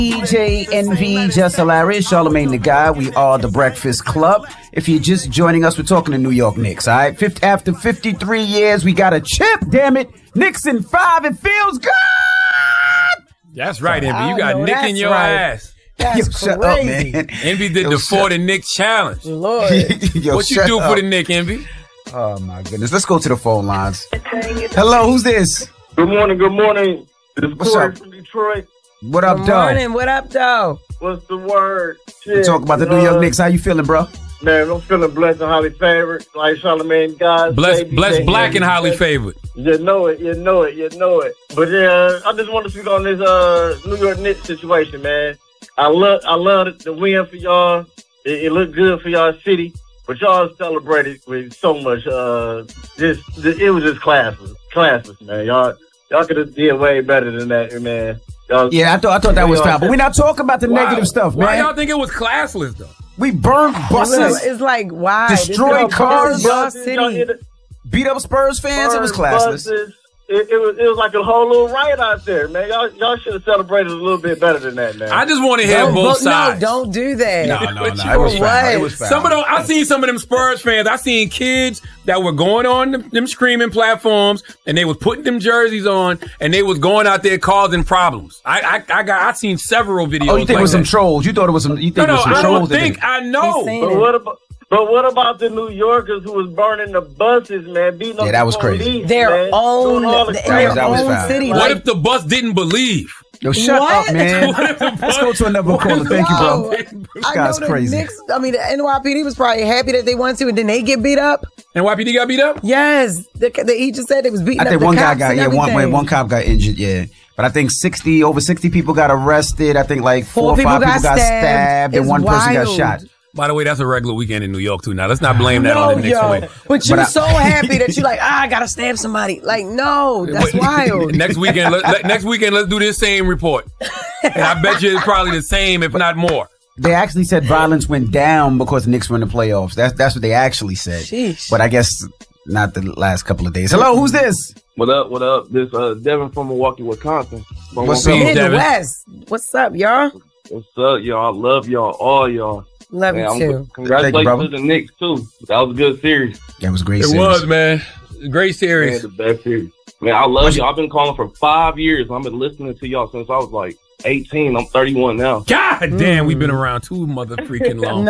DJ NV, Just Hilarious, Charlamagne the Guy. We are the Breakfast Club. If you're just joining us, we're talking to New York Knicks, all right? After 53 years, we got a chip, damn it. Knicks in 5, it feels good! That's right, Envy. You got Nick in your ass. That's shut up, man. Envy did the For the Nick challenge. Lord. What you do for the Nick, Envy? Oh, my goodness. Let's go to the phone lines. Hello, who's this? Good morning, good morning. This is What's Corey up? from Detroit. What up, Good dog? morning. What up, though? What's the word? We talk about the New York Knicks. How you feeling, bro? Man, I'm feeling blessed and highly favored. Like Charlamagne God. Blessed black and highly favored. You know it. But I just want to speak on this New York Knicks situation, man. I love the win for y'all. It looked good for y'all city. But y'all celebrated with so much. It was just classless, man. Y'all could have did way better than that, man. Yeah, I thought that was foul. But we're not talking about the negative stuff, man. Why y'all think it was classless, though? We burned buses. It's like, why? Destroyed cars. City. Beat up Spurs fans. It was classless. Buses. It was like a whole little riot out there, man. Y'all should have celebrated a little bit better than that, man. I just want to hear both sides. No, don't do that. No. It was foul. I seen some of them Spurs fans. I seen kids that were going on them screaming platforms, and they was putting them jerseys on, and they was going out there causing problems. I seen several videos. Oh, you think like it was some that. trolls? You thought it was some? You think it was some I trolls? don't think. I know. But what about the New Yorkers who was burning the buses, man? Beating up that was the police, crazy. Their own city. What if the bus didn't believe? Yo, shut up, man. Let's go to another caller. Thank you, bro. This guy's crazy. The NYPD was probably happy that they wanted to, and then they get beat up. NYPD got beat up? Yes. He just said it was beating up. I think the one guy cops got and one cop got injured, yeah. But I think over 60 people got arrested. I think like 4 or 5 people got stabbed and one person got shot. By the way, that's a regular weekend in New York, too. Now, let's not blame that on the Knicks win. But you're so happy that you're like, I got to stab somebody. Like, no, that's wild. Next weekend, let's do this same report. And I bet you it's probably the same, if not more. They actually said violence went down because the Knicks were in the playoffs. That's what they actually said. Sheesh. But I guess not the last couple of days. Hello, who's this? What up? This Devin from Milwaukee, Wisconsin. What's up, Devin? What's up, y'all? What's up, y'all? Love y'all, all y'all. Love you too. Congratulations to the Knicks too. That was a good series. That was a great series. It was, man. Great series. Man, the best series. Man, I love y'all. I've been calling for 5 years. I've been listening to y'all since I was like 18. I'm 31 now. God damn, we've been around too mother freaking long.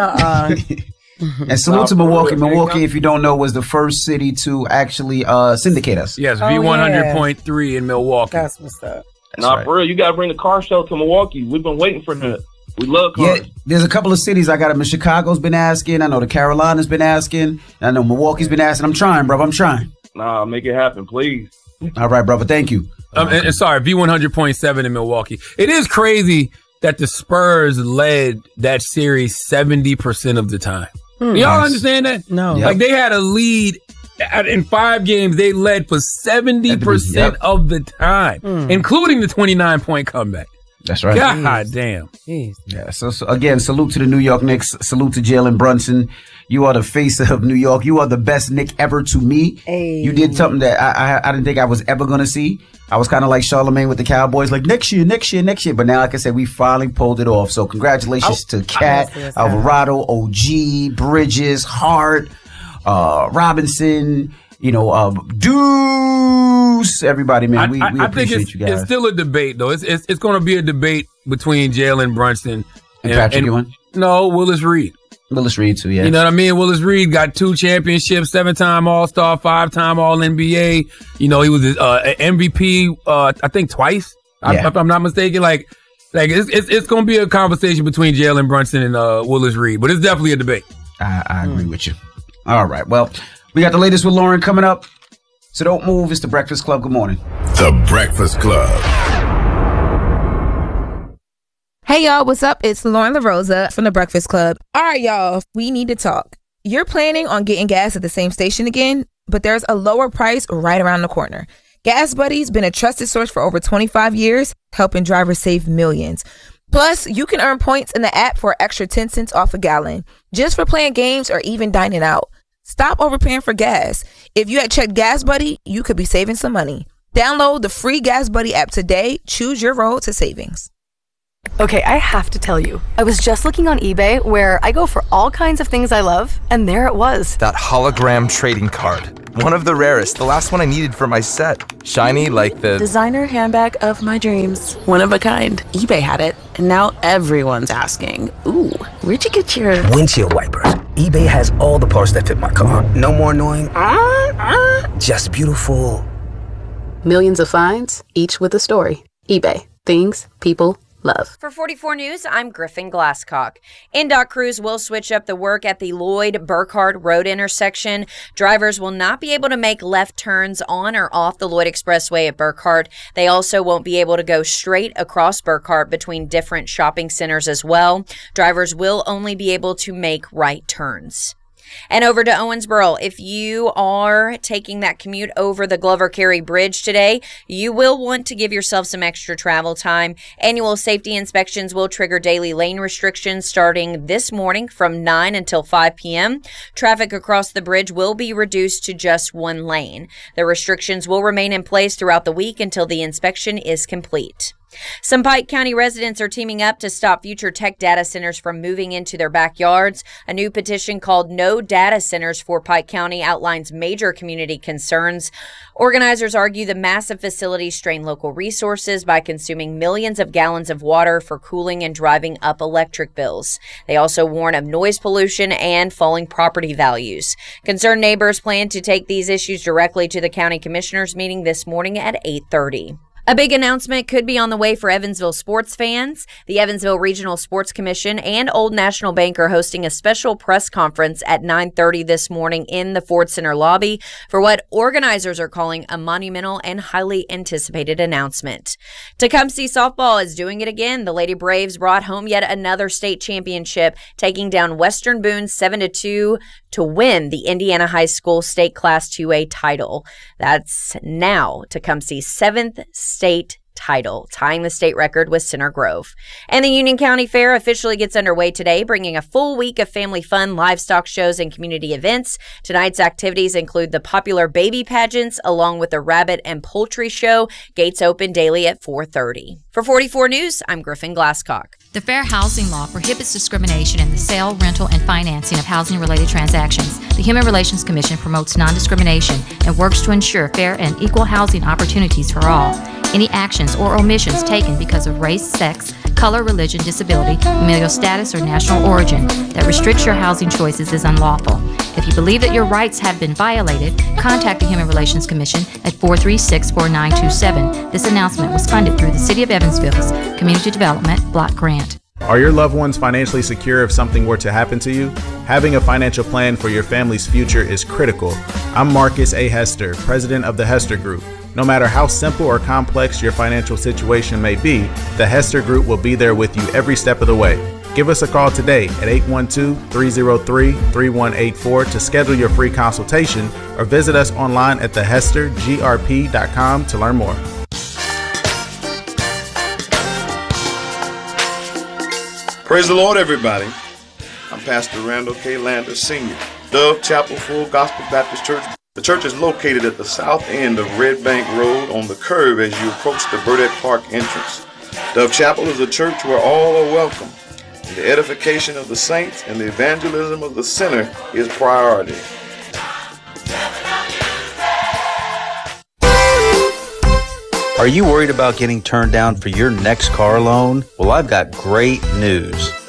And salute to Milwaukee. Milwaukee, if you don't know, was the first city to actually syndicate us. Yes, V100.3 in Milwaukee. That's what's up. For real, you got to bring the car show to Milwaukee. We've been waiting for that. We love cars. Yeah, there's a couple of cities I got. Chicago's been asking. I know the Carolinas been asking. I know Milwaukee's been asking. I'm trying, brother. I'm trying. Nah, make it happen, please. All right, brother. Thank you. And sorry, V100.7 in Milwaukee. It is crazy that the Spurs led that series 70% of the time. Y'all understand that? No. Like they had a lead in 5 games. They led for 70% of the time, including the 29-point comeback. That's right. God damn. Jeez. Yeah. So again, salute to the New York Knicks. Salute to Jalen Brunson. You are the face of New York. You are the best Knick ever to me. Hey. You did something that I didn't think I was ever going to see. I was kind of like Charlamagne with the Cowboys, like next year. But now, like I said, we finally pulled it off. So congratulations to Cat, Alvarado, OG, Bridges, Hart, Robinson, Deuce, everybody, man. We appreciate you guys. It's still a debate, though. It's going to be a debate between Jalen Brunson and Patrick Ewing. No, Willis Reed. Willis Reed, too, yeah. You know what I mean? Willis Reed got 2 championships, 7-time All-Star, 5-time All-NBA. He was MVP, I think twice, if I'm not mistaken. Like it's going to be a conversation between Jalen Brunson and Willis Reed, but it's definitely a debate. I agree with you. All right, well, we got the latest with Lauren coming up, so don't move. It's The Breakfast Club. Good morning. The Breakfast Club. Hey, y'all, what's up? It's Lauren LaRosa from The Breakfast Club. All right, y'all, we need to talk. You're planning on getting gas at the same station again, but there's a lower price right around the corner. Gas Buddy's been a trusted source for over 25 years, helping drivers save millions. Plus, you can earn points in the app for an extra 10 cents off a gallon, just for playing games or even dining out. Stop overpaying for gas. If you had checked Gas Buddy, you could be saving some money. Download the free Gas Buddy app today. Choose your road to savings. Okay, I have to tell you, I was just looking on eBay where I go for all kinds of things I love, and there it was. That hologram trading card. One of the rarest, the last one I needed for my set. Shiny like the designer handbag of my dreams. One of a kind. eBay had it, and now everyone's asking, ooh, where'd you get your windshield wipers? eBay has all the parts that fit my car. No more annoying, just beautiful. Millions of finds, each with a story. eBay. Things people love. For 44 News, I'm Griffin Glasscock. NDOT crews will switch up the work at the Lloyd-Burkhart Road intersection. Drivers will not be able to make left turns on or off the Lloyd Expressway at Burkhart. They also won't be able to go straight across Burkhart between different shopping centers as well. Drivers will only be able to make right turns. And over to Owensboro, if you are taking that commute over the Glover Carey Bridge today, you will want to give yourself some extra travel time. Annual safety inspections will trigger daily lane restrictions starting this morning from 9 until 5 p.m. Traffic across the bridge will be reduced to just one lane. The restrictions will remain in place throughout the week until the inspection is complete. Some Pike County residents are teaming up to stop future tech data centers from moving into their backyards. A new petition called No Data Centers for Pike County outlines major community concerns. Organizers argue the massive facilities strain local resources by consuming millions of gallons of water for cooling and driving up electric bills. They also warn of noise pollution and falling property values. Concerned neighbors plan to take these issues directly to the county commissioners meeting this morning at 8:30. A big announcement could be on the way for Evansville sports fans. The Evansville Regional Sports Commission and Old National Bank are hosting a special press conference at 9:30 this morning in the Ford Center lobby for what organizers are calling a monumental and highly anticipated announcement. Tecumseh softball is doing it again. The Lady Braves brought home yet another state championship, taking down Western Boone 7-2 to win the Indiana High School State Class 2A title. That's now Tecumseh's 7th state title, tying the state record with Center Grove. And the Union County Fair officially gets underway today, bringing a full week of family fun, livestock shows, and community events. Tonight's activities include the popular baby pageants, along with the rabbit and poultry show. Gates open daily at 4:30. For 44 News, I'm Griffin Glasscock. The Fair Housing Law prohibits discrimination in the sale, rental, and financing of housing-related transactions. The Human Relations Commission promotes non-discrimination and works to ensure fair and equal housing opportunities for all. Any actions or omissions taken because of race, sex, color, religion, disability, familial status, or national origin that restricts your housing choices is unlawful. If you believe that your rights have been violated, contact the Human Relations Commission at 436-4927. This announcement was funded through the City of Evansville's Community Development Block Grant. Are your loved ones financially secure if something were to happen to you? Having a financial plan for your family's future is critical. I'm Marcus A. Hester, president of the Hester Group. No matter how simple or complex your financial situation may be, the Hester Group will be there with you every step of the way. Give us a call today at 812-303-3184 to schedule your free consultation, or visit us online at thehestergrp.com to learn more. Praise the Lord, everybody. I'm Pastor Randall K. Lander, Sr., Dove Chapel Full Gospel Baptist Church. The church is located at the south end of Red Bank Road on the curve as you approach the Burdette Park entrance. Dove Chapel is a church where all are welcome. And the edification of the saints and the evangelism of the sinner is priority. Are you worried about getting turned down for your next car loan? Well, I've got great news.